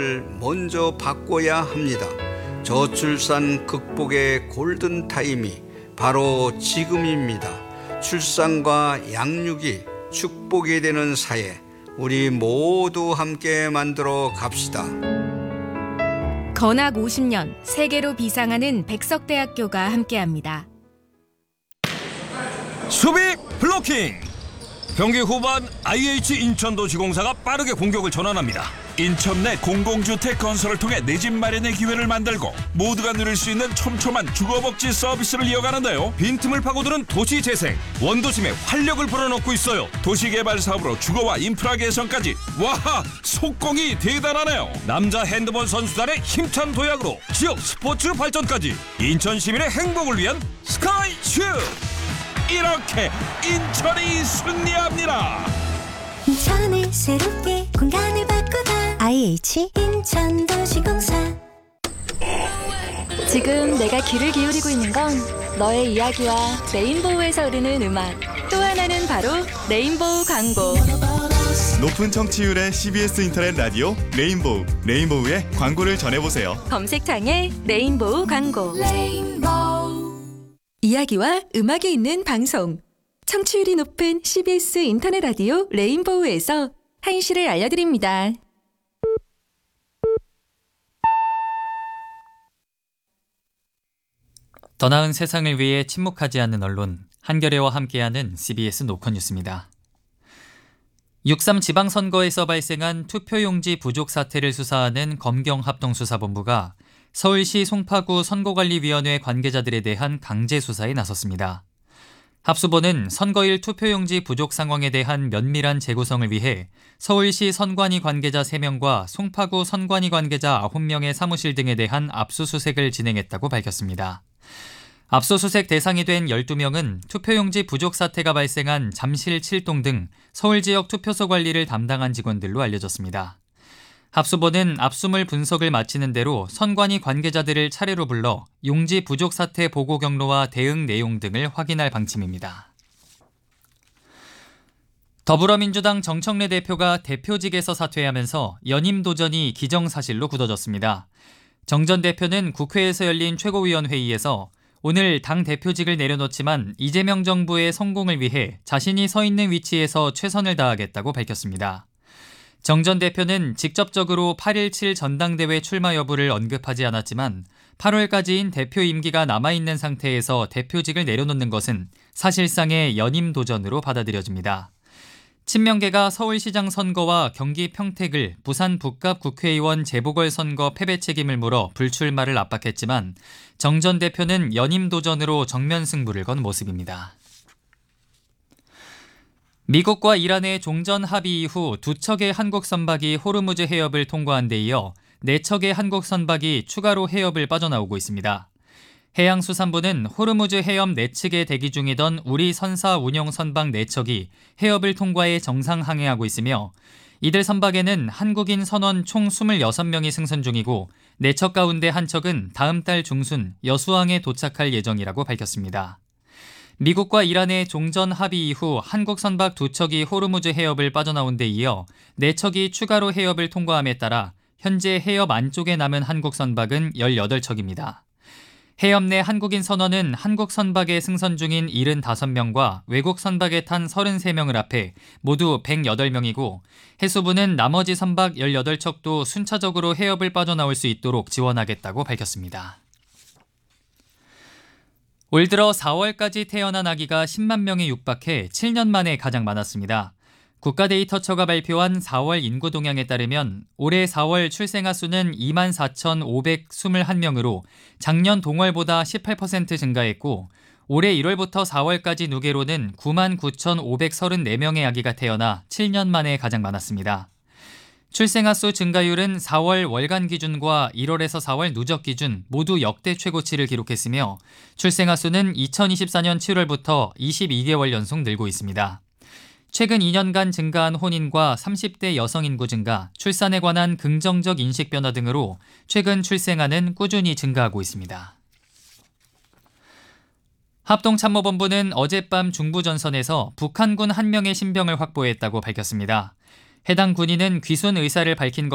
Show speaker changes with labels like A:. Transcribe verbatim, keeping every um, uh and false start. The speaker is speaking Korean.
A: 먼저 바꿔야 합니다. 저출산 극복의 골든타임이 바로 지금입니다. 출산과 양육이 축복이 되는 사회, 우리 모두 함께 만들어 갑시다.
B: 건학 오십 년 세계로 비상하는 백석대학교가 함께합니다.
C: 수비 블로킹! 경기 후반 아이에이치 인천도시공사가 빠르게 공격을 전환합니다. 인천 내 공공주택 건설을 통해 내 집 마련의 기회를 만들고 모두가 누릴 수 있는 촘촘한 주거복지 서비스를 이어가는데요. 빈틈을 파고드는 도시재생, 원도심에 활력을 불어넣고 있어요. 도시개발 사업으로 주거와 인프라 개선까지. 와하! 속공이 대단하네요. 남자 핸드볼 선수단의 힘찬 도약으로 지역 스포츠 발전까지. 인천 시민의 행복을 위한 스카이슈! 이렇게 인천이 승리합니다.
D: 인천을 새롭게 공간을 바꾸다 아이에이치 인천도시공사. 지금 내가 귀를 기울이고 있는 건 너의 이야기와 레인보우에서 흐르는 음악, 또 하나는 바로 레인보우 광고.
E: 높은 청취율의 씨비에스 인터넷 라디오 레인보우, 레인보우의 광고를 전해보세요.
D: 검색창에 레인보우 광고. 레인보우. 이야기와 음악이 있는 방송, 청취율이 높은 씨비에스 인터넷 라디오 레인보우에서 한시를 알려드립니다.
F: 더 나은 세상을 위해 침묵하지 않는 언론, 한겨레와 함께하는 씨비에스 노컷뉴스입니다. 육삼 지방선거에서 발생한 투표용지 부족 사태를 수사하는 검경합동수사본부가 서울시 송파구 선거관리위원회 관계자들에 대한 강제수사에 나섰습니다. 합수본은 선거일 투표용지 부족 상황에 대한 면밀한 재구성을 위해 서울시 선관위 관계자 세 명과 송파구 선관위 관계자 아홉 명의 사무실 등에 대한 압수수색을 진행했다고 밝혔습니다. 압수수색 대상이 된 열두 명은 투표용지 부족 사태가 발생한 잠실 칠 동 등 서울 지역 투표소 관리를 담당한 직원들로 알려졌습니다. 합수본은 압수물 분석을 마치는 대로 선관위 관계자들을 차례로 불러 용지 부족 사태 보고 경로와 대응 내용 등을 확인할 방침입니다. 더불어민주당 정청래 대표가 대표직에서 사퇴하면서 연임 도전이 기정사실로 굳어졌습니다. 정 전 대표는 국회에서 열린 최고위원회의에서 오늘 당 대표직을 내려놓지만 이재명 정부의 성공을 위해 자신이 서 있는 위치에서 최선을 다하겠다고 밝혔습니다. 정 전 대표는 직접적으로 팔 일칠 전당대회 출마 여부를 언급하지 않았지만 팔월까지인 대표 임기가 남아있는 상태에서 대표직을 내려놓는 것은 사실상의 연임 도전으로 받아들여집니다. 친명계가 서울시장 선거와 경기 평택을 부산 북갑 국회의원 재보궐선거 패배 책임을 물어 불출마를 압박했지만 정 전 대표는 연임 도전으로 정면 승부를 건 모습입니다. 미국과 이란의 종전 합의 이후 두 척의 한국 선박이 호르무즈 해협을 통과한 데 이어 네 척의 한국 선박이 추가로 해협을 빠져나오고 있습니다. 해양수산부는 호르무즈 해협 내측에 대기 중이던 우리 선사 운영 선박 네 척이 해협을 통과해 정상 항해하고 있으며 이들 선박에는 한국인 선원 총 이십육 명이 승선 중이고 네 척 가운데 한 척은 다음 달 중순 여수항에 도착할 예정이라고 밝혔습니다. 미국과 이란의 종전 합의 이후 한국 선박 두 척이 호르무즈 해협을 빠져나온 데 이어 네 척이 추가로 해협을 통과함에 따라 현재 해협 안쪽에 남은 한국 선박은 열여덟 척입니다. 해협 내 한국인 선원은 한국 선박에 승선 중인 칠십오 명과 외국 선박에 탄 삼십삼 명을 합해 모두 백팔 명이고 해수부는 나머지 선박 열여덟 척도 순차적으로 해협을 빠져나올 수 있도록 지원하겠다고 밝혔습니다. 올 들어 사월까지 태어난 아기가 십만 명에 육박해 칠 년 만에 가장 많았습니다. 국가데이터처가 발표한 사월 인구 동향에 따르면 올해 사월 출생아 수는 이만 사천오백이십일 명으로 작년 동월보다 십팔 퍼센트 증가했고 올해 일월부터 사월까지 누계로는 구만 구천오백삼십사 명의 아기가 태어나 칠 년 만에 가장 많았습니다. 출생아 수 증가율은 사월 월간 기준과 일월에서 사월 누적 기준 모두 역대 최고치를 기록했으며 출생아 수는 이천이십사 년 칠월부터 이십이 개월 연속 늘고 있습니다. 최근 이 년간 증가한 혼인과 삼십 대 여성 인구 증가, 출산에 관한 긍정적 인식 변화 등으로 최근 출생아는 꾸준히 증가하고 있습니다. 합동참모본부는 어젯밤 중부전선에서 북한군 한 명의 신병을 확보했다고 밝혔습니다. 해당 군인은 귀순 의사를 밝힌